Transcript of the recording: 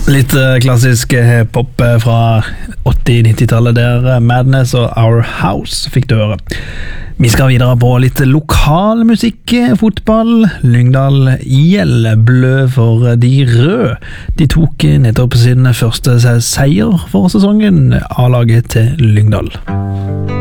Litt klassisk pop fra 80-90-tallet der Madness og Our House fikk du høre. Vi skal videre på litt lokal musikk, fotball. Lyngdal IL blø for de røde. De tok nettopp sin første seier for sesongen, A-laget til Lyngdal.